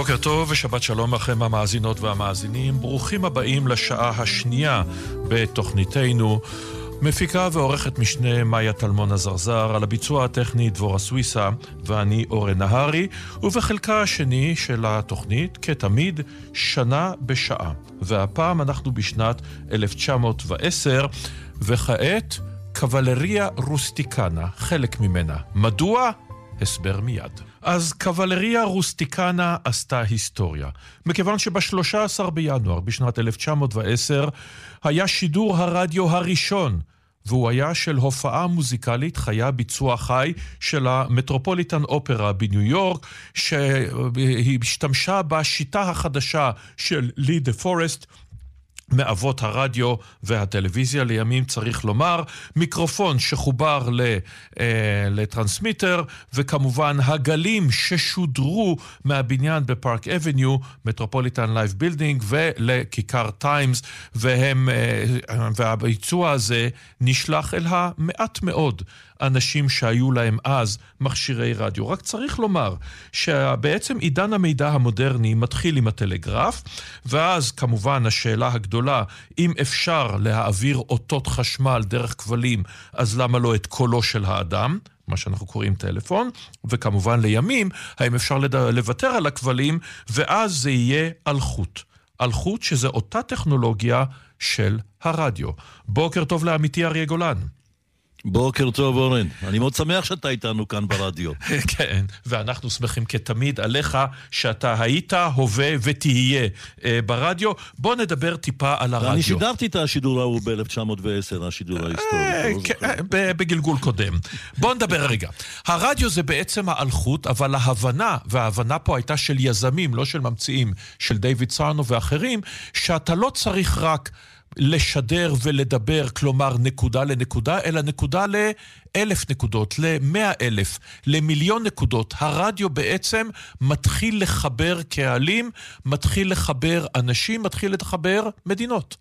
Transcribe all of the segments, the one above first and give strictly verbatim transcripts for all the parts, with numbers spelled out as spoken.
בוקר טוב ושבת שלום לכם המאזינות והמאזינים. ברוכים הבאים לשעה השנייה בתוכניתנו. מפיקה ועורכת משנה מאיה טלמון הזרזר, על הביצוע הטכני דבורה סוויסה ואני אורן נהרי, ובחלקה השני של התוכנית כתמיד שנה בשעה, והפעם אנחנו בשנת אלף תשע מאות ועשר, וכעת קבלריה רוסטיקנה, חלק ממנה. מדוע? הסבר מיד. אז קבלריה רוסטיקנה עשתה היסטוריה, מכיוון שב-שלושה עשר בינואר בשנת אלף תשע מאות ועשר היה שידור הרדיו הראשון, והוא היה של הופעה מוזיקלית חיה ביצוע חי של המטרופוליטן אופרה בניו יורק, שהיא השתמשה בשיטה החדשה של לי דה פורסט, מאבות הרדיו והטלוויזיה לימים צריך לומר, מיקרופון שחובר לטרנסמיטר, וכמובן הגלים ששודרו מהבניין בפארק אבניו, מטרופוליטן לייב בילדינג, ולכיכר טיימס, והם, והביצוע הזה נשלח אל המעט מאוד אנשים שהיו להם אז מכשירי רדיו. רק צריך לומר שבעצם עידן המידע המודרני מתחיל עם הטלגרף, ואז כמובן השאלה הגדולה, אם אפשר להעביר אותות חשמל דרך כבלים, אז למה לא את קולו של האדם, מה שאנחנו קוראים טלפון, וכמובן לימים, האם אפשר לוותר על הכבלים, ואז זה יהיה על חוט. על חוט שזה אותה טכנולוגיה של הרדיו. בוקר טוב לאמיתי אריה גולן. בוקר טוב אורן, אני מאוד שמח שאתה איתנו כאן ברדיו. כן, ואנחנו שמחים כתמיד עליך שאתה היית, הווה ותהיה ברדיו. בוא נדבר טיפה על הרדיו. אני שידרתי את השידור ההוא ב-אלף תשע מאות ועשר, השידור ההיסטורי. בגלגול קודם. בוא נדבר רגע. הרדיו זה בעצם האלחוט, אבל ההבנה, וההבנה פה הייתה של יזמים, לא של ממציאים, של דיוויד סארנו ואחרים, שאתה לא צריך רק לשדר ולדבר, כלומר נקודה לנקודה, אלא נקודה לאלף נקודות, למאה אלף, למיליון נקודות. הרדיו בעצם מתחיל לחבר קהלים, מתחיל לחבר אנשים, מתחיל לחבר מדינות.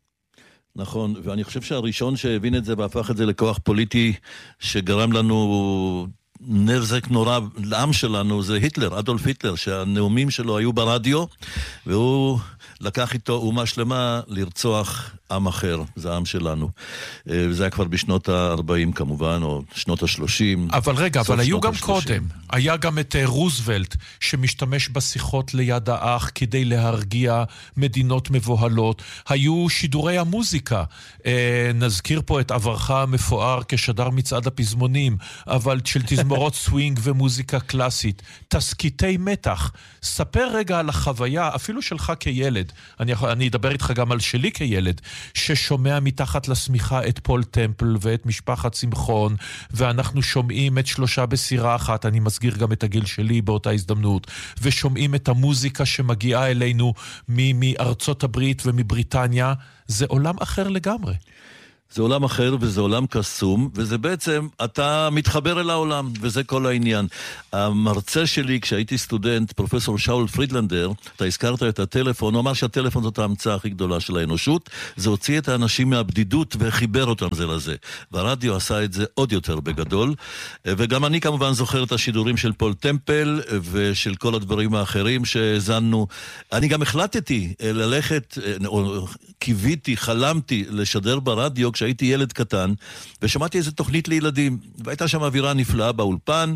נכון, ואני חושב שהראשון שהבין את זה והפך את זה לכוח פוליטי שגרם לנו נזק נורא לעם שלנו, זה היטלר, אדולף היטלר, שהנאומים שלו היו ברדיו, והוא לקח איתו אומה שלמה לרצוח עם אחר, זה העם שלנו. וזה היה כבר בשנות ה-ארבעים כמובן, או שנות ה-שלושים. אבל רגע, אבל היו גם קודם. היה גם את רוזוולט, שמשתמש בשיחות ליד האח כדי להרגיע מדינות מבוהלות. היו שידורי המוזיקה. נזכיר פה את עברך המפואר כשדר מצעד הפזמונים, אבל של תזמורות סווינג ומוזיקה קלאסית. תסקיטי מתח. ספר רגע על החוויה, אפילו שלך כילד. אני, אני אדבר איתך גם על שלי כילד, ששומע מתחת לסמיכה את פול טמפל ואת משפחת שמחון, ואנחנו שומעים את שלושה בסירה אחת, אני מסגיר גם את הגיל שלי באותה הזדמנות, ושומעים את המוזיקה שמגיעה אלינו מארצות הברית ומבריטניה. זה עולם אחר לגמרי. זה עולם אחר וזה עולם קסום, וזה בעצם, אתה מתחבר אל העולם, וזה כל העניין. המרצה שלי, כשהייתי סטודנט, פרופסור שאול פרידלנדר, אתה הזכרת את הטלפון, הוא אמר שהטלפון זאת ההמצאה הכי גדולה של האנושות, זה הוציא את האנשים מהבדידות וחיבר אותם זה לזה. והרדיו עשה את זה עוד יותר בגדול, וגם אני כמובן זוכר את השידורים של פול טמפל, ושל כל הדברים האחרים שהזנו. אני גם החלטתי ללכת, או קיוויתי, חלמתי לשדר ברדיו, כשהייתי ילד קטן, ושמעתי איזו תוכנית לילדים, והייתה שם אווירה נפלאה באולפן,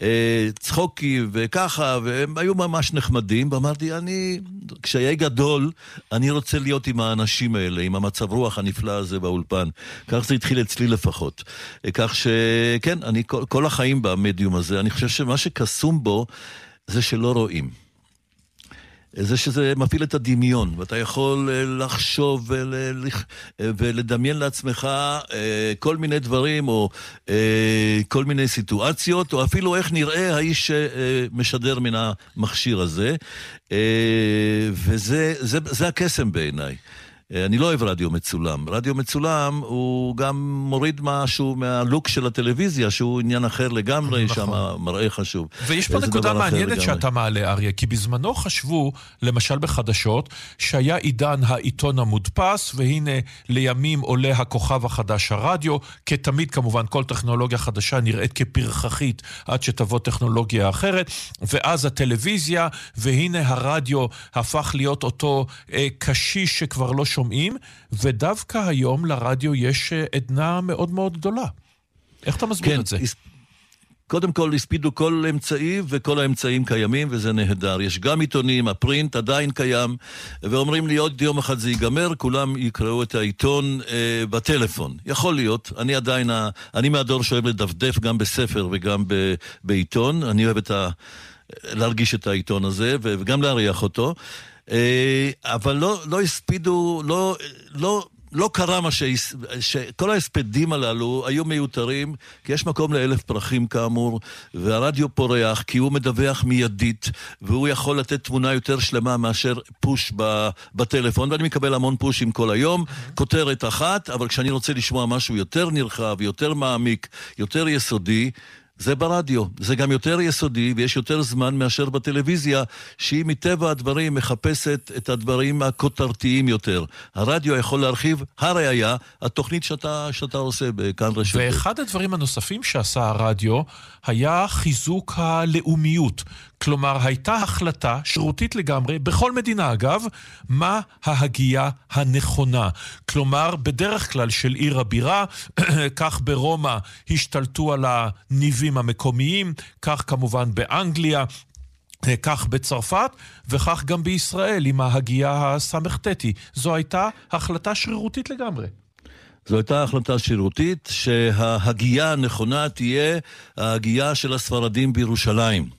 צחוקי וככה, והם היו ממש נחמדים, ואמרתי, אני, כשהיה גדול, אני רוצה להיות עם האנשים האלה, עם המצב רוח הנפלא הזה באולפן. כך זה התחיל אצלי לפחות. כך שכן, אני כל, כל החיים במדיום הזה, אני חושב שמה שקסום בו, זה שלא רואים. זה שזה מפעיל את הדמיון, ואתה יכול לחשוב ולדמיין לעצמך כל מיני דברים, או כל מיני סיטואציות, או אפילו איך נראה האיש שמשדר מן המכשיר הזה, וזה זה, זה הקסם בעיניי. אני לא אוהב רדיו מצולם. רדיו מצולם הוא גם מוריד משהו מהלוק של הטלוויזיה, שהוא עניין אחר לגמרי, נכון. שם מראה חשוב. ויש פה נקודה מעניינת שאתה מעלה, אריה, כי בזמנו חשבו, למשל בחדשות, שהיה עידן העיתון המודפס, והנה לימים עולה הכוכב החדש הרדיו, כתמיד כמובן כל טכנולוגיה חדשה נראית כפרחחית, עד שתבוא טכנולוגיה אחרת, ואז הטלוויזיה, והנה הרדיו הפך להיות אותו אה, קשיש שכבר לא שומעים, ודווקא היום לרדיו יש עדנה מאוד מאוד גדולה. איך אתה מסביר כן, את זה? יש... קודם כל, הספידו כל אמצעי, וכל האמצעים קיימים, וזה נהדר. יש גם עיתונים, הפרינט עדיין קיים, ואומרים לי עוד יום אחד זה ייגמר, כולם יקראו את העיתון אה, בטלפון. יכול להיות, אני עדיין, אני מהדור שאוהב לדפדף גם בספר וגם ב, בעיתון, אני אוהב את ה, להרגיש את העיתון הזה, וגם להריח אותו, אה, אבל לא, לא הספידו, לא, לא, לא קרה מה ש... שכל ההספדים הללו היו מיותרים, כי יש מקום לאלף פרחים כאמור, והרדיו פורח, כי הוא מדווח מיידית, והוא יכול לתת תמונה יותר שלמה מאשר פוש בטלפון, ואני מקבל המון פושים כל היום, כותרת אחת, אבל כשאני רוצה לשמוע משהו יותר נרחב, יותר מעמיק, יותר יסודי, זה ברדיו. זה גם יותר יסודי, ויש יותר זמן מאשר בטלוויזיה, שהיא מטבע הדברים מחפשת את הדברים הכותרתיים יותר. הרדיו יכול להרחיב, הראיה, התוכנית שאתה, שאתה עושה בכאן רשת. ואחד הדברים הנוספים שעשה הרדיו, היה חיזוק הלאומיות. כלומר, הייתה החלטה שרירותית לגמרי, בכל מדינה אגב, מה ההגייה הנכונה. כלומר, בדרך כלל של עיר הבירה, כך ברומא השתלטו על הניבים המקומיים, כך כמובן באנגליה, כך בצרפת, וכך גם בישראל עם ההגייה הסמכתתי. זו הייתה החלטה שרירותית לגמרי. זו הייתה החלטה שירותית, שההגייה הנכונה תהיה ההגייה של הספרדים בירושלים.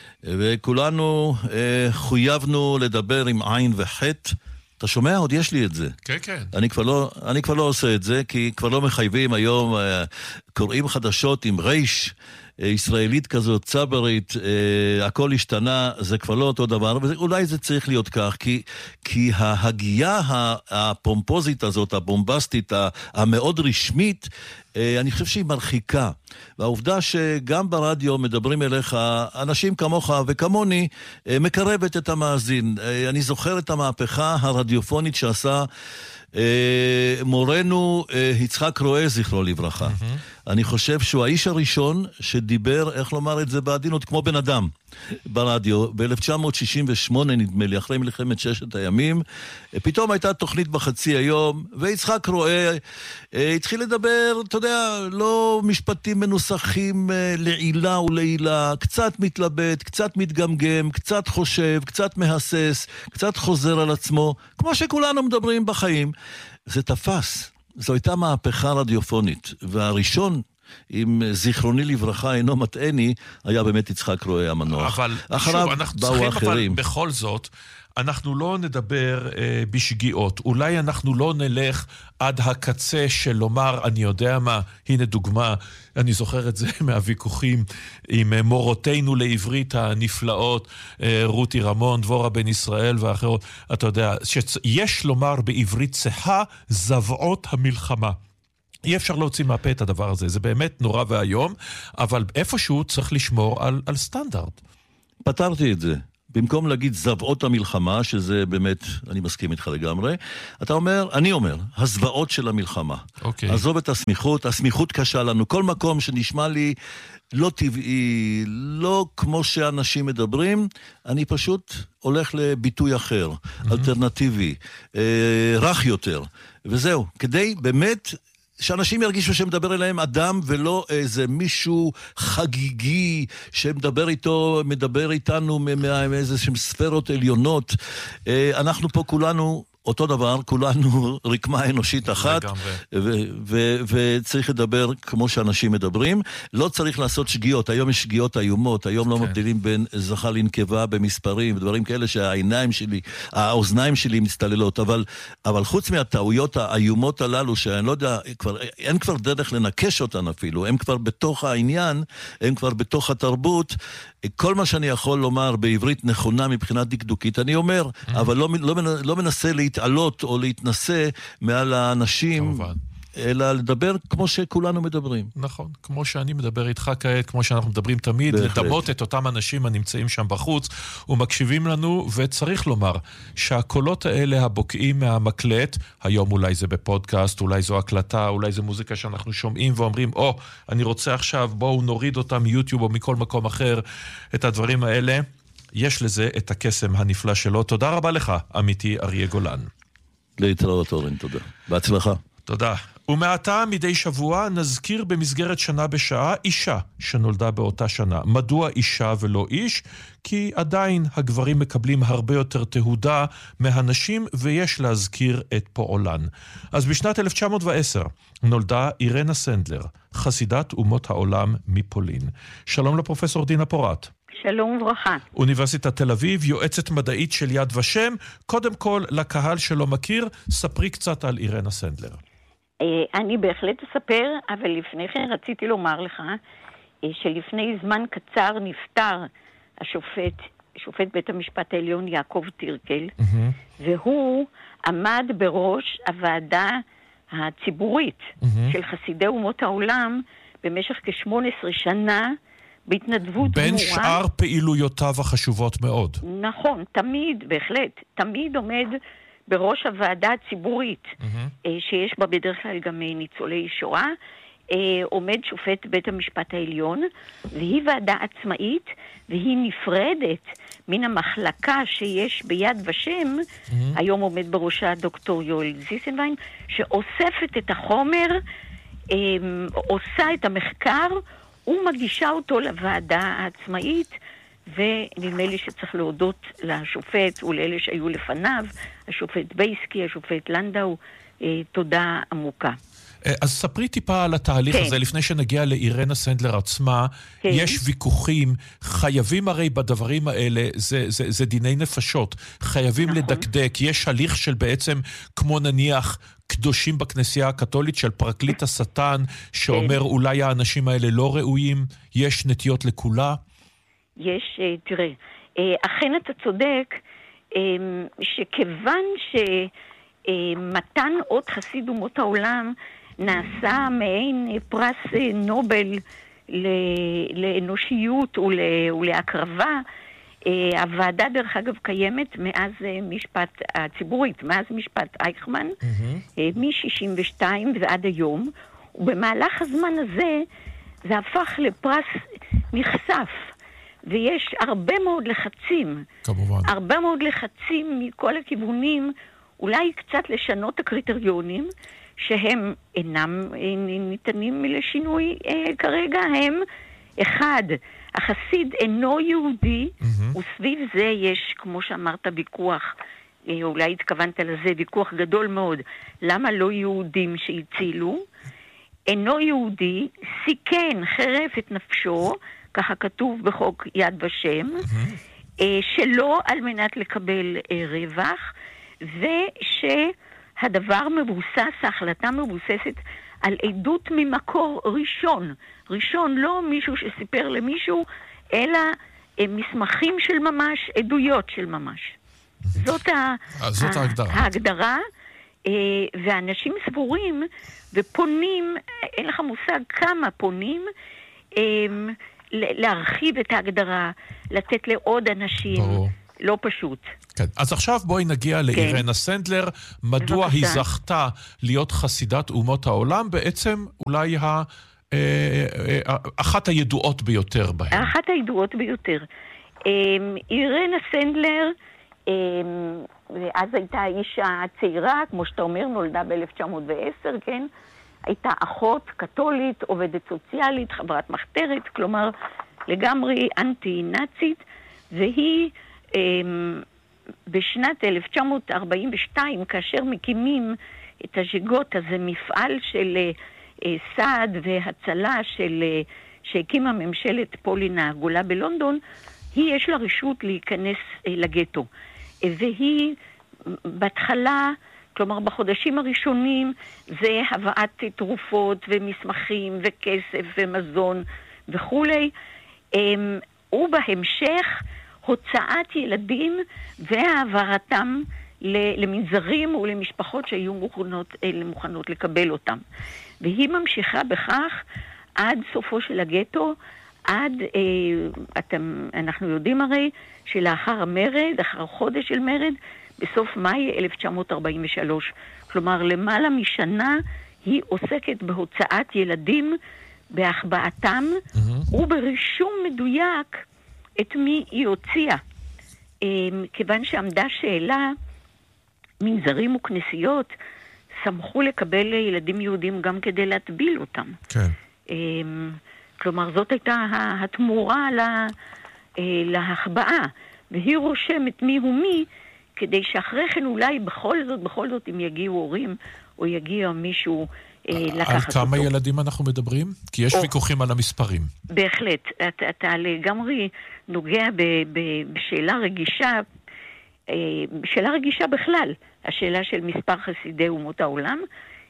וכולנו אה, חויבנו לדבר עם עין וחטא. אתה שומע? עוד יש לי את זה. כן, כן. אני כבר לא, אני כבר לא עושה את זה, כי כבר לא מחייבים היום, אה, קוראים חדשות עם ריש, אה, ישראלית כזאת, צברית, אה, הכל השתנה, זה כבר לא אותו דבר, ואולי זה צריך להיות כך, כי, כי ההגייה הפומפוזית הזאת, הבומבסטית, המאוד רשמית, אני חושב שהיא מרחיקה, והעובדה שגם ברדיו מדברים אליך, אנשים כמוך וכמוני, מקרבת את המאזין. אני זוכר את המהפכה הרדיופונית שעשה מורנו יצחק רואה, זכרו לברכה. Mm-hmm. אני חושב שהוא האיש הראשון שדיבר, איך לומר את זה בעדינות, כמו בן אדם ברדיו. ב-אלף תשע מאות שישים ושמונה נדמה לי, אחרי מלחמת ששת הימים, פתאום הייתה תוכנית בחצי היום, ויצחק רואה התחיל לדבר, אתה יודע, לא משפטים מנוסחים לעילה ולעילה, קצת מתלבט, קצת מתגמגם, קצת חושב, קצת מהסס, קצת חוזר על עצמו, כמו שכולנו מדברים בחיים. זה תפס. זו הייתה מהפכה רדיופונית, והראשון, אם זיכרוני לברכה אינו מטעני, היה באמת יצחק רואה המנוח. אבל אחריו שוב, אנחנו באו צריכים, אחרים. אבל בכל זאת, אנחנו לא נדבר אה, בשגיאות. אולי אנחנו לא נלך עד הקצה של לומר, אני יודע מה, הנה דוגמה, אני זוכר את זה מהוויכוחים עם אה, מורותינו לעברית הנפלאות, אה, רותי רמון, דבורה בן ישראל ואחרות. אתה יודע, שיש לומר בעברית צחה, זוועות המלחמה. אי אפשר להוציא מהפה את הדבר הזה, זה באמת נורא והיום, אבל איפשהו צריך לשמור על, על סטנדרט. פתרתי את זה. במקום להגיד זוועות המלחמה, שזה באמת, אני מסכים איתך לגמרי, אתה אומר, אני אומר, הזוועות של המלחמה. אוקיי. עזוב את הסמיכות, הסמיכות קשה לנו. כל מקום שנשמע לי לא טבעי, לא כמו שאנשים מדברים, אני פשוט הולך לביטוי אחר, mm-hmm. אלטרנטיבי, אה, רך יותר. וזהו, כדי באמת שאנשים ירגישו שמדבר אליהם אדם ולא איזה מישהו חגיגי שמדבר איתו, מדבר איתנו מאיזה שהם ספרות עליונות. אנחנו פה כולנו אותו דבר, כולנו רקמה אנושית אחת, וצריך לדבר כמו שאנשים מדברים. לא צריך לעשות שגיאות, היום יש שגיאות איומות, היום לא מבדילים בין זכר לנקבה במספרים, ודברים כאלה שהעיניים שלי, האוזניים שלי מצטללות, אבל, אבל חוץ מהטעויות האיומות הללו, שאני לא יודע, כבר, אין כבר דרך לנקש אותן אפילו, הם כבר בתוך העניין, הם כבר בתוך התרבות, כל מה שאני יכול לומר בעברית נכונה מבחינת דקדוקית, אני אומר, אבל לא, לא, לא מנסה להתאר, להתעלות או להתנסה מעל האנשים. כמובן. אלא לדבר כמו שכולנו מדברים. נכון, כמו שאני מדבר איתך כעת, כמו שאנחנו מדברים תמיד, בהחלט. לדמות את אותם אנשים הנמצאים שם בחוץ, ומקשיבים לנו, וצריך לומר שהקולות האלה הבוקעים מהמקלט, היום אולי זה בפודקאסט, אולי זו הקלטה, אולי זו מוזיקה שאנחנו שומעים ואומרים, או, oh, אני רוצה עכשיו, בואו נוריד אותם מיוטיוב או מכל מקום אחר, את הדברים האלה. יש לזה את הקסם הנפלא שלו. תודה רבה לך, עמיתי אריה גולן. להתראות אורן, תודה. בהצלחה. תודה. ומעתה מדי שבוע נזכיר במסגרת שנה בשעה אישה שנולדה באותה שנה. מדוע אישה ולא איש? כי עדיין הגברים מקבלים הרבה יותר תהודה מהנשים ויש להזכיר את פועלן. אז בשנת אלף תשע מאות ועשר נולדה אירנה סנדלר, חסידת אומות העולם מפולין. שלום לפרופסור דינה פורט. שלום וברכה. אוניברסיטת תל אביב, יועצת מדעית של יד ושם. קודם כל, לקהל שלא מכיר, ספרי קצת על אירנה סנדלר. אני בהחלט אספר, אבל לפני כן רציתי לומר לך שלפני זמן קצר נפטר השופט, שופט בית המשפט העליון יעקב טירקל, mm-hmm. והוא עמד בראש הוועדה הציבורית mm-hmm. של חסידי אומות העולם במשך כ-שמונה עשרה שנה, בהתנדבות בין גמורה. שאר פעילויותיו החשובות מאוד. נכון, תמיד, בהחלט, תמיד עומד בראש הוועדה הציבורית, mm-hmm. שיש בה בדרך כלל גם ניצולי שואה, עומד שופט בית המשפט העליון, והיא ועדה עצמאית, והיא נפרדת מן המחלקה שיש ביד ושם, mm-hmm. היום עומד בראשה דוקטור יואל זיסנביין, שאוספת את החומר, עושה את המחקר, ומגישה אותו לוועדה העצמאית, ונדמה לי שצריך להודות לשופט ולאלה שהיו לפניו, השופט בייסקי, השופט לנדאו, אה, תודה עמוקה. אז ספרי טיפה על התהליך כן. הזה, לפני שנגיע לאירנה סנדלר עצמה, כן. יש ויכוחים, חייבים הרי בדברים האלה, זה, זה, זה דיני נפשות, חייבים נכון. לדקדק, יש הליך של בעצם, כמו נניח, קדושים בכנסייה הקתולית של פרקליט השטן, שאומר כן. אולי האנשים האלה לא ראויים, יש נטיות לכולה? יש, תראה, אכן אתה צודק, שכיוון שמתן אות חסיד אומות העולם נעשה מעין פרס נובל לאנושיות ולהקרבה, הוועדה דרך אגב קיימת מאז משפט הציבורית, מאז משפט אייכמן, מ-שישים ושתיים ועד היום, ובמהלך הזמן הזה זה הפך לפרס נחשף, ויש הרבה מאוד לחצים, כמובן. הרבה מאוד לחצים מכל הכיוונים, אולי קצת לשנות את הקריטריונים, שהם אינם ניתנים לשינוי אה, כרגע, הם אחד, החסיד אינו יהודי, mm-hmm. וסביב זה יש, כמו שאמרת, ויכוח, אה, אולי התכוונת לזה, ויכוח גדול מאוד, למה לא יהודים שהצילו, אינו יהודי, סיכן, חרף את נפשו, ככה כתוב בחוק יד ושם, mm-hmm. שלא על מנת לקבל רווח, ושהדבר מבוסס, ההחלטה מבוססת על עדות ממקור ראשון. ראשון, לא מישהו שסיפר למישהו, אלא מסמכים של ממש, עדויות של ממש. זאת, ה- זאת ה- ההגדרה. ההגדרה, ואנשים סבורים ופונים, אין לך מושג כמה פונים, להרחיב את ההגדרה, לתת לעוד אנשים, ברור. לא פשוט. כן. אז עכשיו בואי נגיע לאירנה כן. סנדלר, מדוע היא זכתה להיות חסידת אומות העולם, בעצם אולי ה, אה, אה, אחת הידועות ביותר בהן. אחת הידועות ביותר. אה, אירנה סנדלר, אה, אז הייתה אישה צעירה, כמו שאתה אומר, נולדה ב-אלף תשע מאות ועשר, כן? הייתה אחות קתולית, עובדת סוציאלית, חברת מחתרת, כלומר לגמרי אנטי-נאצית, והיא אה, בשנת אלף תשע מאות ארבעים ושתיים, כאשר מקימים את הז'יגות, הזה מפעל של אה, סעד והצלה של, אה, שהקימה ממשלת פולין הגולה בלונדון, היא יש לה רשות להיכנס אה, לגטו. אה, והיא בהתחלה, כלומר, בחודשים הראשונים זה הבאת תרופות ומסמכים וכסף ומזון וכולי, ובהמשך הוצאת ילדים והעברתם למנזרים ולמשפחות שהיו מוכנות, מוכנות לקבל אותם. והיא ממשיכה בכך עד סופו של הגטו, עד, אה, אתם, אנחנו יודעים הרי, שלאחר המרד, אחר חודש של מרד, בסוף מאי אלף תשע מאות ארבעים ושלוש. כלומר, למעלה משנה היא עוסקת בהוצאת ילדים, בהחבאתם, mm-hmm. וברישום מדויק את מי היא הוציאה. אה, כיוון שעמדה שאלה, מנזרים וכנסיות שמחו לקבל ילדים יהודים גם כדי להטביל אותם. כן. אה, כלומר, זאת הייתה התמורה לה, להחבאה, והיא רושמת מי הוא מי, כדי שאחרי כן אולי בכל זאת, בכל זאת, אם יגיעו הורים, או יגיע מישהו לקחת אותו. על כמה ילדים אנחנו מדברים? כי יש או, ויכוחים על המספרים. בהחלט. אתה, אתה לגמרי נוגע ב, ב, בשאלה רגישה, בשאלה רגישה בכלל, השאלה של מספר חסידי אומות העולם,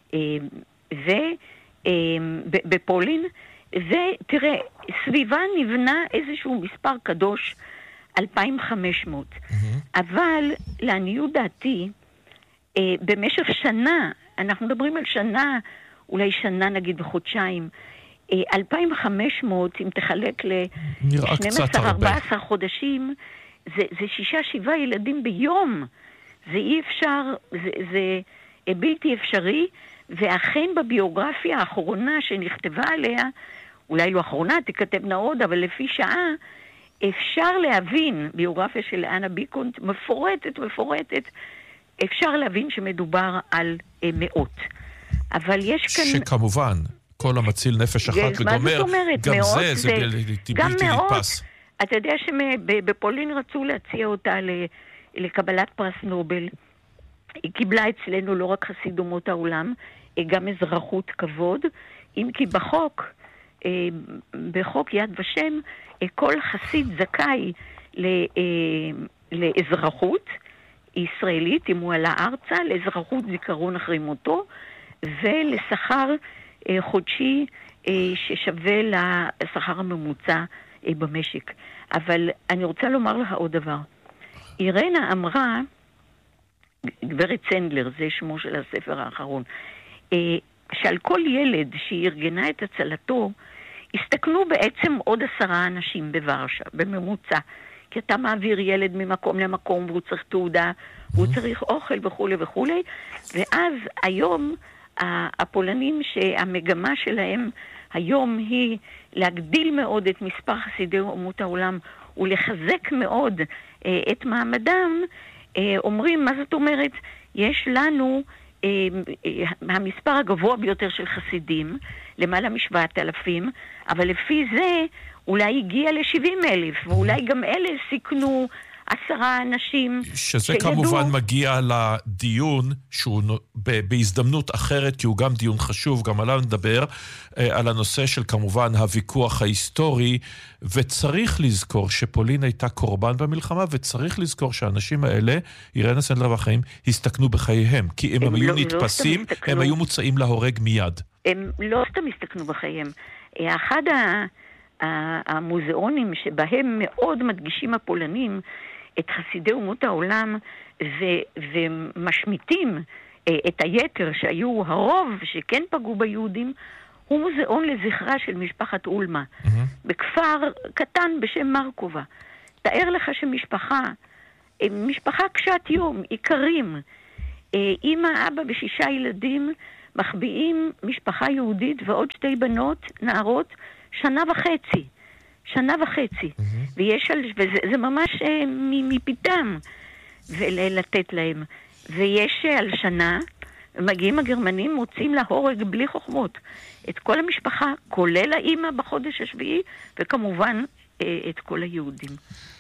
ובפולין, ותראה, סביבה נבנה איזשהו מספר קדוש, אלפיים וחמש מאות. Mm-hmm. אבל, לעניות דעתי, אה, במשך שנה, אנחנו מדברים על שנה, אולי שנה נגיד בחודשיים, אה, אלפיים וחמש מאות, אם תחלק ל-שנים עשר ארבע עשרה חודשים, זה, זה שישה שבעה ילדים ביום. זה אי אפשר, זה, זה בלתי אפשרי, ואכן בביוגרפיה האחרונה שנכתבה עליה, אולי לא אחרונה, תכתבנה עוד, אבל לפי שעה, אפשר להבין, ביוגרפיה של אנה ביקונט, מפורטת, מפורטת, אפשר להבין שמדובר על אה, מאות. אבל יש כאן... שכמובן, כל המציל נפש אחת וגומר, גם מאות, זה, זה בלתי נתפס. אתה יודע שבפולין רצו להציע אותה לקבלת פרס נובל. היא קיבלה אצלנו לא רק חסיד אומות העולם, גם אזרחות כבוד, אם כי בחוק, בחוק יד ושם, כל חסיד זכאי לאזרחות ישראלית, אם הוא עלה ארצה, לאזרחות זיכרון אחרי מותו, ולשכר חודשי ששווה לשכר הממוצע במשק. אבל אני רוצה לומר לך עוד דבר. אירנה אמרה, גברת סנדלר, זה שמו של הספר האחרון, שעל כל ילד שהיא ארגנה את הצלתו, הסתכנו בעצם עוד עשרה אנשים בוורשה, בממוצע. כי אתה מעביר ילד ממקום למקום, והוא צריך תעודה, והוא צריך אוכל וכו' וכו'. ואז היום, הפולנים שהמגמה שלהם היום היא להגדיל מאוד את מספר חסידי אומות העולם, ולחזק מאוד אה, את מעמדם, אה, אומרים, מה זאת אומרת? יש לנו אה, אה, המספר הגבוה ביותר של חסידים, למעלה משבעת אלפים, אבל לפי זה אולי הגיע לשבעים אלף, ואולי גם אלה סיכנו עשרה אנשים שזה שידעו... כמובן מגיע לדיון שהוא בהזדמנות אחרת, כי הוא גם דיון חשוב, גם עליו נדבר, על הנושא של כמובן הוויכוח ההיסטורי, וצריך לזכור שפולין הייתה קורבן במלחמה, וצריך לזכור שהאנשים האלה, אירנה סנדלר והחיים, הסתכנו בחייהם, כי אם הם, הם היו לא, נתפסים, לא הם היו מוצאים להורג מיד. הם לא סתם הסתכנו בחייהם. אחד המוזיאונים שבהם מאוד מדגישים הפולנים את חסידי אומות העולם ו- ומשמיטים את היתר שהיו הרוב שכן פגעו ביהודים, הוא מוזיאון לזכרה של משפחת אולמה, mm-hmm. בכפר קטן בשם מרקובה. תאר לך שמשפחה, משפחה קשת יום, עיקרים, אמא, אבא ושישה ילדים, מחביאים משפחה יהודית ועוד שתי בנות, נערות, שנה וחצי. שנה וחצי. Mm-hmm. ויש על, וזה זה ממש אה, מפיתם ולתת להם. ויש אה, על שנה, מגיעים הגרמנים, מוצאים להורג בלי חוכמות. את כל המשפחה, כולל האמא בחודש השביעי, וכמובן אה, את כל היהודים.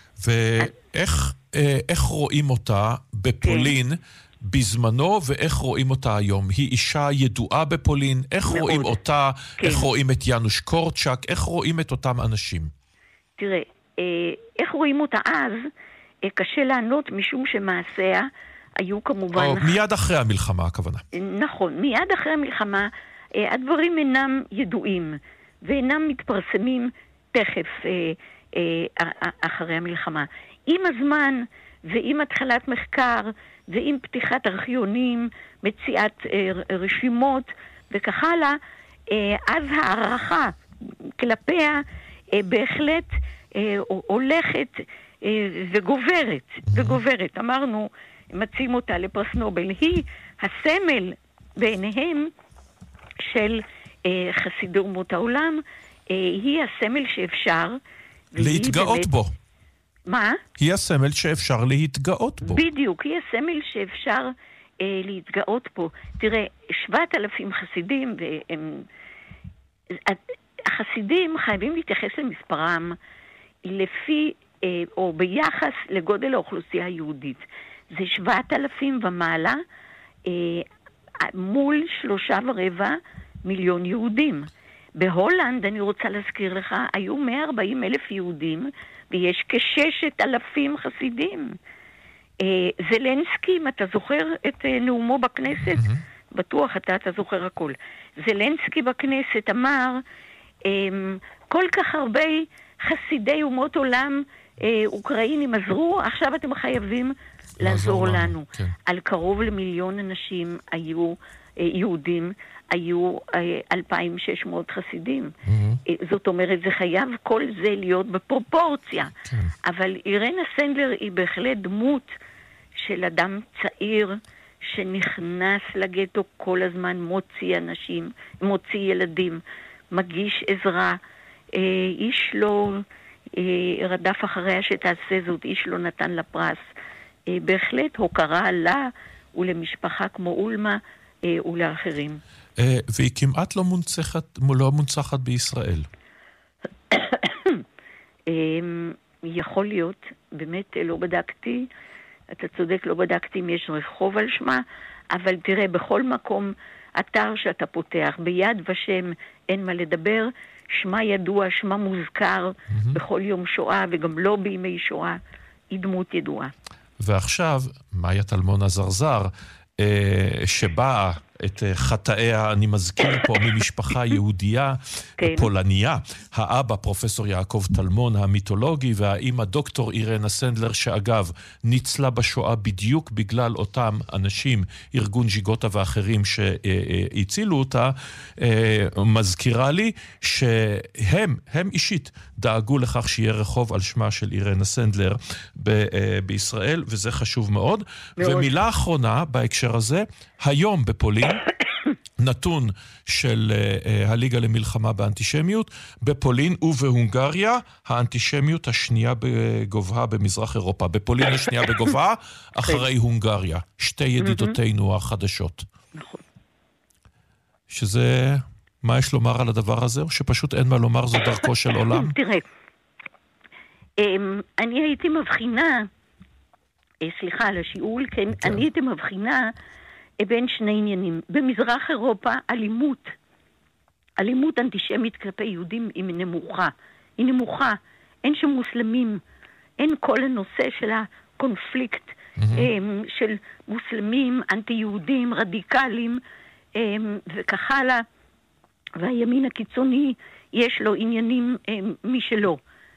ואיך אה, איך רואים אותה בפולין, כן. בזמנו, ואיך רואים אותה היום? היא אישה ידועה בפולין, איך מאוד. רואים אותה, כן. איך רואים את יאנוש קורצ'אק, איך רואים את אותם אנשים? תראה, איך רואים אותה אז, קשה לענות משום שמעשיה היו כמובן... או, מיד אחרי המלחמה, הכוונה. נכון, מיד אחרי המלחמה, הדברים אינם ידועים, ואינם מתפרסמים תכף אחרי המלחמה. עם הזמן ועם התחלת מחקר ועם פתיחת ארכיונים, מציאת רשימות וכך הלאה, אז הערכה כלפיה בהחלט הולכת וגוברת, וגוברת. אמרנו, מציעים אותה לפרס נובל. היא הסמל בעיניהם של חסידי אומות העולם, היא הסמל שאפשר להתגאות באמת... בו. מה? היא הסמל שאפשר להתגאות בו. בדיוק, היא הסמל שאפשר אה, להתגאות בו. תראה, שבעת אלפים חסידים, והם... החסידים חייבים להתייחס למספרם לפי, אה, או ביחס לגודל האוכלוסייה היהודית. זה שבעת אלפים ומעלה, אה, מול שלושה ורבע מיליון יהודים. בהולנד, אני רוצה להזכיר לך, היו מאה וארבעים אלף יהודים, ויש כששת אלפים חסידים. אה, זלנסקי, אם אתה זוכר את אה, נאומו בכנסת, mm-hmm. בטוח אתה, אתה זוכר הכל. זלנסקי בכנסת אמר, אה, כל כך הרבה חסידי אומות עולם אה, אוקראינים עזרו, עכשיו אתם חייבים לעזור לנו. לנו. כן. על קרוב למיליון אנשים היו אה, יהודים, היו אלפיים ושש מאות חסידים. Mm-hmm. זאת אומרת, זה חייב כל זה להיות בפרופורציה. כן. אבל אירנה סנדלר היא בהחלט דמות של אדם צעיר שנכנס לגטו כל הזמן, מוציא אנשים, מוציא ילדים, מגיש עזרה. איש לא רדף אחריה שתעשה זאת, איש לא נתן לה פרס. בהחלט הוקרה לה ולמשפחה כמו אולמה ולאחרים. והיא כמעט לא מונצחת, לא מונצחת בישראל. יכול להיות, באמת לא בדקתי, אתה צודק, לא בדקתי אם יש רחוב על שמה, אבל תראה, בכל מקום, אתר שאתה פותח, ביד ושם אין מה לדבר, שמה ידוע, שמה מוזכר בכל יום שואה, וגם לא בימי שואה, היא דמות ידועה. ועכשיו, מאיה טלמון הזרזר, שבאה את חטאיה, אני מזכיר פה, ממשפחה יהודייה כן. פולניה, האבא פרופסור יעקב טלמון המיתולוגי, והאמא דוקטור אירנה סנדלר, שאגב ניצלה בשואה בדיוק בגלל אותם אנשים, ארגון ז'יגוטה ואחרים שהצילו אותה, מזכירה לי שהם, הם אישית דאגו לכך שיהיה רחוב על שמה של אירנה סנדלר ב- בישראל, וזה חשוב מאוד. מאוד. ומילה אחרונה בהקשר הזה, היום בפולין, נתון של uh, הליגה למלחמה באנטישמיות, בפולין ובהונגריה, האנטישמיות השנייה בגובהה במזרח אירופה. בפולין השנייה בגובהה, אחרי הונגריה. שתי ידידותינו החדשות. נכון. שזה, מה יש לומר על הדבר הזה? או שפשוט אין מה לומר, זו דרכו של עולם? תראה, אני הייתי מבחינה, סליחה על השיעול, כן, אני הייתי מבחינה, בין שני עניינים. במזרח אירופה, אלימות, אלימות אנטישמית כלפי יהודים היא נמוכה. היא נמוכה. אין שם מוסלמים. אין כל הנושא של הקונפליקט mm-hmm. של מוסלמים, אנטי-יהודים, רדיקלים וכך הלאה. והימין הקיצוני יש לו עניינים משלו.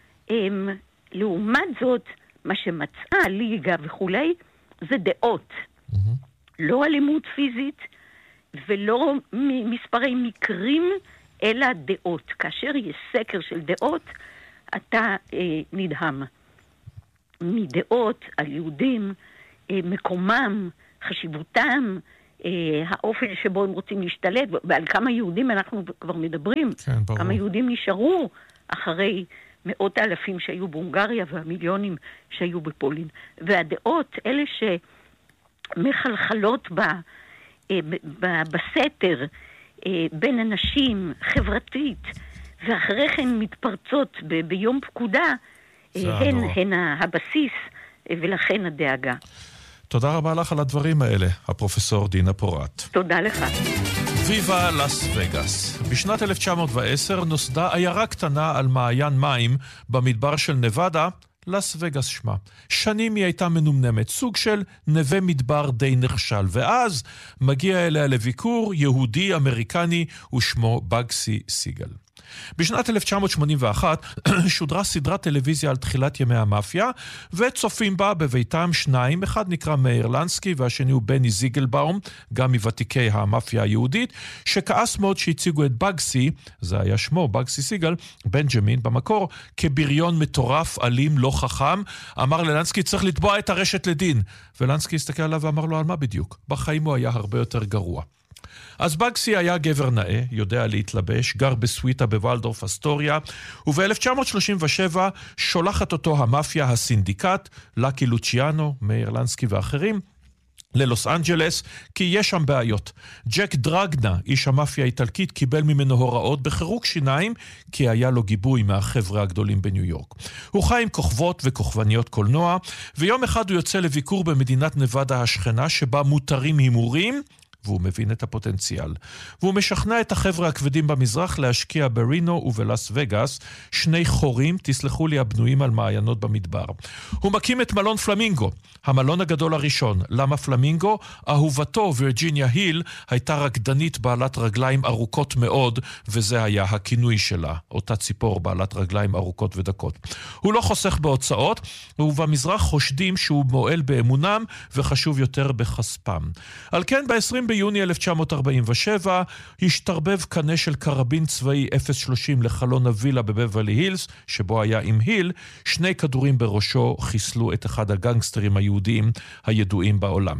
לעומת זאת, מה שמצאה הליגה וכולי, זה דעות. Mm-hmm. לא אלימות פיזית ולא מספרי מקרים, אלא דעות. כאשר יש סקר של דעות, אתה אה, נדהם. מדעות על יהודים, אה, מקומם, חשיבותם, אה, האופן שבו הם רוצים להשתלט, ועל כמה יהודים אנחנו כבר מדברים. כן, ברור. כמה יהודים נשארו אחרי מאות האלפים שהיו בהונגריה והמיליונים שהיו בפולין. והדעות, אלה ש... מחלחלות ב, ב, בסתר בין אנשים, חברתית, ואחרי כן מתפרצות ב, ביום פקודה, הן, הן הבסיס ולכן הדאגה. תודה רבה לך על הדברים האלה, הפרופסור דינה פורט. תודה לך. ויבה לס וגאס. בשנת אלף תשע מאות ועשר נוסדה עיירה קטנה על מעיין מים במדבר של נבדה, לס וגאס שמה. שנים היא הייתה מנומנמת, סוג של נווה מדבר די נכשל, ואז מגיע אליה לביקור יהודי אמריקני ושמו בגסי סיגל. בשנת אלף תשע מאות שמונים ואחת שודרה סדרת טלוויזיה על תחילת ימי המאפיה, וצופים בה בביתם שניים, אחד נקרא מאיר לנסקי והשני הוא בני זיגלבאום, גם מוותיקי המאפיה היהודית, שכעס מאוד שהציגו את בגסי, זה היה שמו, בגסי סיגל, בנג'מין במקור, כבריון מטורף, אלים, לא חכם. אמר ללנסקי, צריך לתבוע את הרשת לדין. ולנסקי הסתכל עליו ואמר לו, על מה בדיוק? בחיים הוא היה הרבה יותר גרוע. אז בגסי היה גבר נאה, יודע להתלבש, גר בסוויטה בוולדורף אסטוריה, וב-אלף תשע מאות שלושים ושבע שולחת אותו המאפיה הסינדיקט, לקי לוציאנו, מאיר לנסקי ואחרים, ללוס אנג'לס, כי יש שם בעיות. ג'ק דרגנה, איש המאפיה האיטלקית, קיבל ממנו הוראות בחירוק שיניים, כי היה לו גיבוי מהחבר'ה הגדולים בניו יורק. הוא חי עם כוכבות וכוכבניות קולנוע, ויום אחד הוא יוצא לביקור במדינת נבדה השכנה, שבה מותרים הימורים, והוא מבין את הפוטנציאל. והוא משכנע את החבר'ה הכבדים במזרח להשקיע ברינו ובלאס וגאס, שני חורים, תסלחו לי, הבנויים על מעיינות במדבר. הוא מקים את מלון פלמינגו, המלון הגדול הראשון. למה פלמינגו? אהובתו, וירג'יניה היל, הייתה רקדנית בעלת רגליים ארוכות מאוד, וזה היה הכינוי שלה, אותה ציפור בעלת רגליים ארוכות ודקות. הוא לא חוסך בהוצאות, ובמזרח חושדים שהוא מועל באמונם, וחשוב יותר בכספם. על כן, ב-עשרים ביוני אלף תשע מאות ארבעים ושבע השתרבב קנה של קרבין צבאי אפס שלושים לחלון הווילה בבברלי הילס, שבו היה עם היל, שני כדורים בראשו חיסלו את אחד הגנגסטרים היהודיים הידועים בעולם.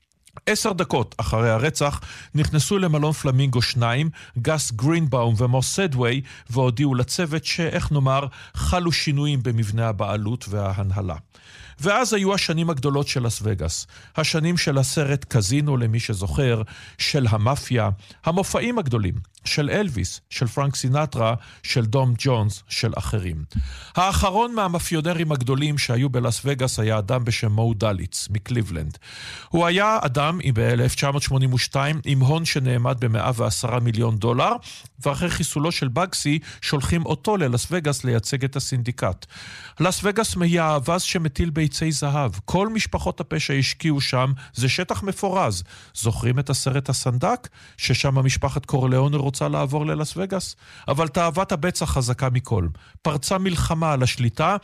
עשר דקות אחרי הרצח נכנסו למלון פלמינגו שניים, גס גרינבאום ומוס סדווי, והודיעו לצוות שאיך נאמר חלו שינויים במבנה הבעלות וההנהלה. ואז היו השנים הגדולות של לס וגאס, השנים של הסרט קזינו למי שזוכר, של המאפיה, המופעים הגדולים, של אלוויס, של פרנק סינטרה, של דום ג'ונס, של אחרים. האחרון מהמאפיונרים הגדולים שהיו בלס וגאס היה אדם בשם מו דליץ, מקליבלנד. הוא היה אדם ב-אלף תשע מאות שמונים ושתיים עם הון שנעמד ב-מאה ועשרה מיליון דולר, ואחרי חיסולו של בגסי שולחים אותו ללס וגאס לייצג את הסינדיקט. לס וגאס היה האבז שמטיל ביצי זהב. כל משפחות הפשע השקיעו שם, זה שטח מפורז. זוכרים את הסרט הסנדק? ששם המשפחת קורליאון רוצה לעבור ללס וגאס? אבל תאוות הבצע חזקה מכל. פרצה מלחמה על השליטה,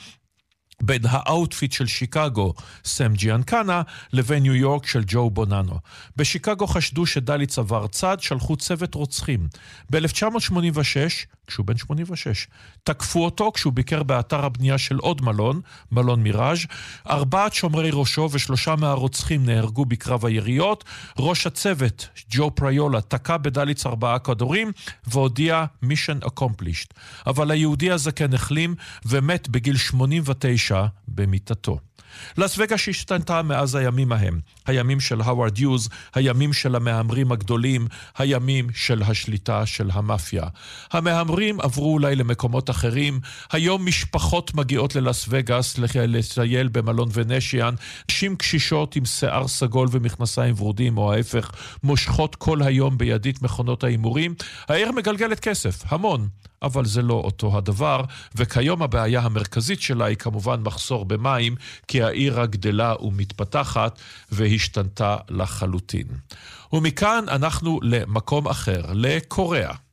בין האוטפיט של שיקגו, סם ג'יאנקנה, לבין ניו יורק של ג'ו בוננו. בשיקגו חשדו שדליץ עבר צד, שלחו צוות רוצחים. ב-אלף תשע מאות שמונים ושש, כשהוא בן שמונים ושש, תקפו אותו כשהוא ביקר באתר הבנייה של עוד מלון, מלון מיראז'. ארבעת שומרי ראשו ושלושה מהרוצחים נהרגו בקרב היריות. ראש הצוות, ג'ו פריולה, תקע בדליץ ארבעה כדורים, והודיע mission accomplished. אבל היהודי הזקן החלים ומת בגיל שמונים ותשע במיטתו. לס וגאס השתנתה מאז הימים ההם, הימים של הווארד יוז, הימים של המהמרים הגדולים, הימים של השליטה של המאפיה. המהמרים עברו אולי למקומות אחרים, היום משפחות מגיעות ללס וגאס לטייל במלון ונשיאן, נשים קשישות עם שיער סגול ומכנסיים ורודים או ההפך, מושכות כל היום בידית מכונות האימורים. העיר מגלגלת כסף, המון. אבל זה לא אותו הדבר, וכיום הבעיה המרכזית שלה היא כמובן מחסור במים, כי העיר הגדלה ומתפתחת והשתנתה לחלוטין. ומכאן אנחנו למקום אחר, לקוריאה.